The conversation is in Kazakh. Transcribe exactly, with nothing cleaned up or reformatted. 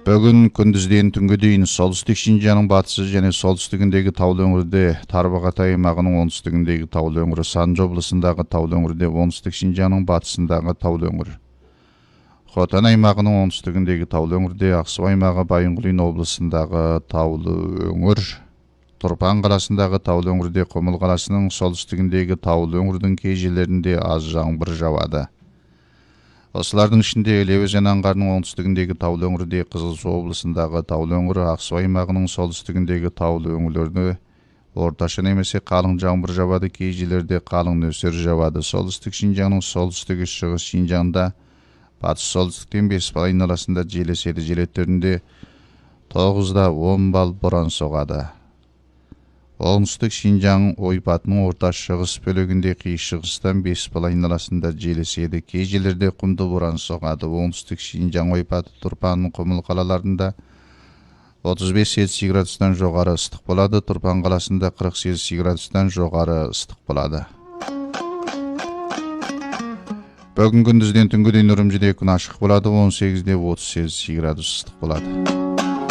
Бүгін күндізден түнге дейін солтүстік Шинжаңның батысы және солтүстігіндегі таулы өңірде, Тарбағатай аймағының оңтүстігіндегі таулы өңірі, Санжы облысындағы таулы өңірде, оңтүстік Шинжаңның батысындағы таулы өңір. Хотан аймағының оңтүстігіндегі таулы өңірде, Ақсу аймағы Байынқұлин облысындағы таулы өңір. Тұрпан қаласындағы таулы өңірде, Құмыл қаласының солтүстігіндегі таулы өңірдің кей жерлерінде аз жаңбыр жауады. Осылардың ішінде Іле өзен аңғарының оңтүстігіндегі таулы өңірде, Қызылсу облысындағы таулы өңірі, Ақсу аймағының солтүстігіндегі таулы өңірлерде орташа немесе қалың жаңбыр жауады, кей жерлерде қалың нөсер жауады. Солтүстік Шинжаңның солтүстігі, шығыс Шинжаңда батыс солтүстіктен бес балайын арасында жел еседі, желеттерінде тоғызда он бал боран соғады. Оңтүстік Шинжаң ойпатының орта шығыс бөлігінде қиыр шығыстан бес балайын арасында жел еседі, кей жерлерде құмды боран соғады. Оңтүстік Шинжаң ойпаты, Тұрпан, Құмыл қалаларында отыз бес Цельсий градустан жоғары ыстық болады. Тұрпан қаласында қырық Цельсий градустан жоғары ыстық болады. Бүгін күндізден түнге дейін Үрімжіде күн ашық болады, он сегізде отыз Цельсий градус ыстық болады.